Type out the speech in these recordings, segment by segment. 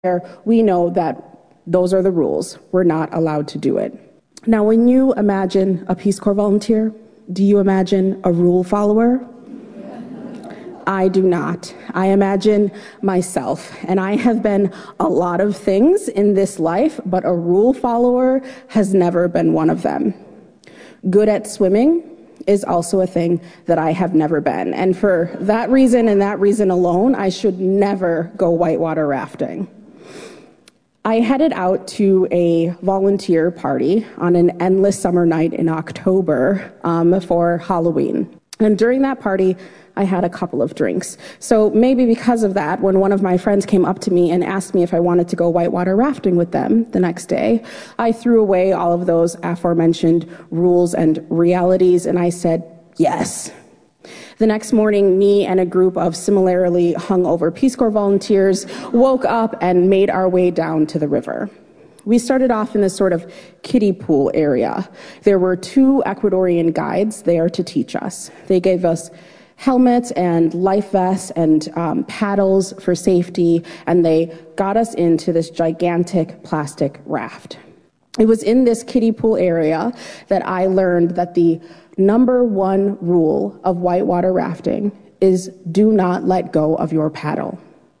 we know that those are the rules. We're not allowed to do it. Now, when you imagine a Peace Corps volunteer, do you imagine a rule follower? I do not. I imagine myself, and I have been a lot of things in this life, but a rule follower has never been one of them. Good at swimming is also a thing that I have never been, and for that reason and that reason alone, I should never go whitewater rafting. I headed out to a volunteer party on an endless summer night in October for Halloween. And during that party, I had a couple of drinks. So maybe because of that, when one of my friends came up to me and asked me if I wanted to go whitewater rafting with them the next day, I threw away all of those aforementioned rules and realities, and I said, yes. The next morning, me and a group of similarly hungover Peace Corps volunteers woke up and made our way down to the river. We started off in this sort of kiddie pool area. There were 2 Ecuadorian guides there to teach us. They gave us helmets and life vests and paddles for safety, and they got us into this gigantic plastic raft. It was in this kiddie pool area that I learned that the number 1 rule of whitewater rafting is do not let go of your paddle.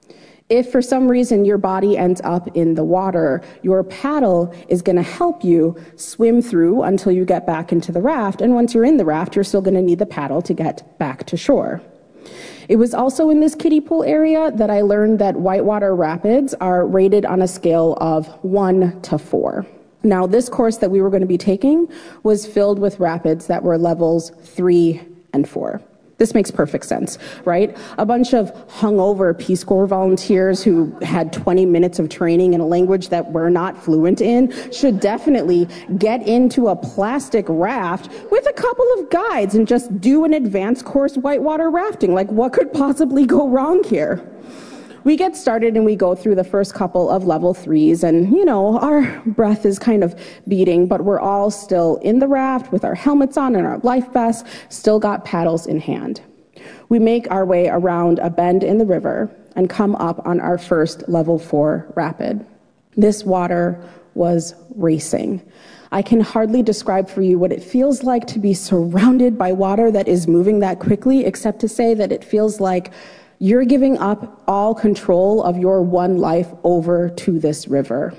If for some reason your body ends up in the water, your paddle is going to help you swim through until you get back into the raft. And once you're in the raft, you're still going to need the paddle to get back to shore. It was also in this kiddie pool area that I learned that whitewater rapids are rated on a scale of 1 to 4. Now, this course that we were going to be taking was filled with rapids that were levels 3 and 4. This makes perfect sense, right? A bunch of hungover Peace Corps volunteers who had 20 minutes of training in a language that we're not fluent in should definitely get into a plastic raft with a couple of guides and just do an advanced course whitewater rafting. Like, what could possibly go wrong here? We get started and we go through the first couple of level 3s, and our breath is kind of beating, but we're all still in the raft with our helmets on and our life vests, still got paddles in hand. We make our way around a bend in the river and come up on our first level 4 rapid. This water was racing. I can hardly describe for you what it feels like to be surrounded by water that is moving that quickly, except to say that it feels like you're giving up all control of your one life over to this river.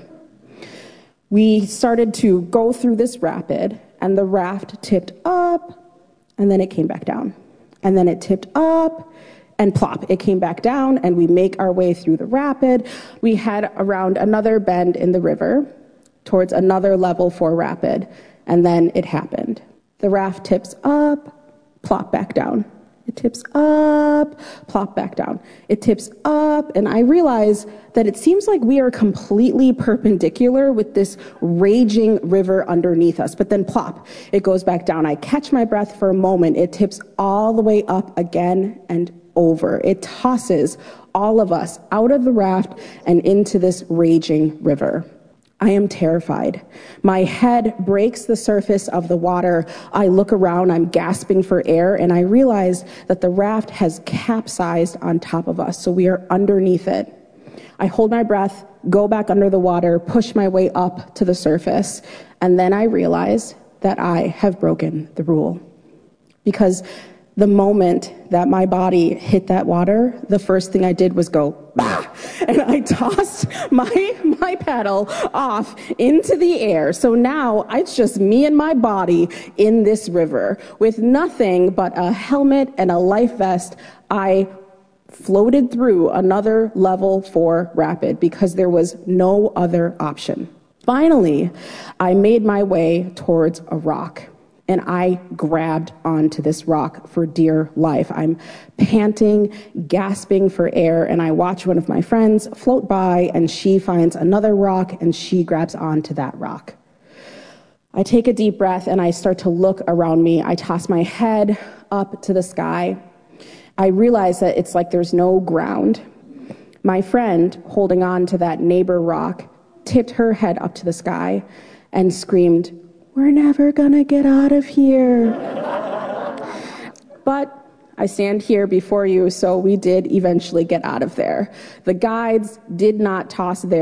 We started to go through this rapid, and the raft tipped up, and then it came back down. And then it tipped up, and plop, it came back down, and we make our way through the rapid. We head around another bend in the river towards another level 4 rapid, and then it happened. The raft tips up, plop back down. It tips up, plop back down. It tips up, and I realize that it seems like we are completely perpendicular with this raging river underneath us, but then plop, it goes back down. I catch my breath for a moment. It tips all the way up again and over. It tosses all of us out of the raft and into this raging river. I am terrified. My head breaks the surface of the water. I look around, I'm gasping for air, and I realize that the raft has capsized on top of us, so we are underneath it. I hold my breath, go back under the water, push my way up to the surface, and then I realize that I have broken the rule. Because the moment that my body hit that water, the first thing I did was go, bah! And I tossed my paddle off into the air. So now it's just me and my body in this river with nothing but a helmet and a life vest. I floated through another level 4 rapid because there was no other option. Finally, I made my way towards a rock. And I grabbed onto this rock for dear life. I'm panting, gasping for air, and I watch one of my friends float by, and she finds another rock, and she grabs onto that rock. I take a deep breath, and I start to look around me. I toss my head up to the sky. I realize that it's like there's no ground. My friend, holding on to that neighbor rock, tipped her head up to the sky and screamed, "We're never gonna get out of here." But I stand here before you, so we did eventually get out of there. The guides did not toss their